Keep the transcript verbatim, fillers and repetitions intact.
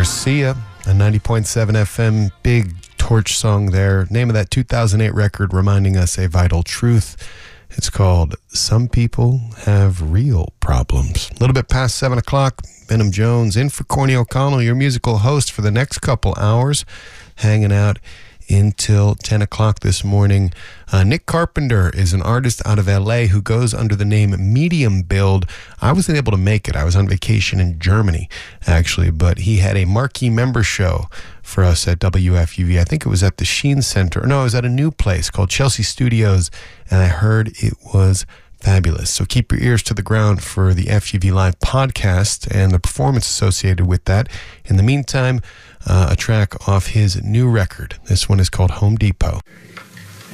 Garcia, a ninety point seven F M big torch song there. Name of that two thousand eight record reminding us a vital truth. It's called Some People Have Real Problems. A little bit past seven o'clock, Benham Jones in for Corny O'Connell, your musical host for the next couple hours, hanging out until ten o'clock this morning. Uh, Nick Carpenter is an artist out of L A who goes under the name Medium Build. I wasn't able to make it. I was on vacation in Germany, actually, but he had a marquee member show for us at W F U V. I think it was at the Sheen Center. No, it was at a new place called Chelsea Studios, and I heard it was fabulous. So keep your ears to the ground for the F U V Live podcast and the performance associated with that. In the meantime, uh, a track off his new record. This one is called Home Depot.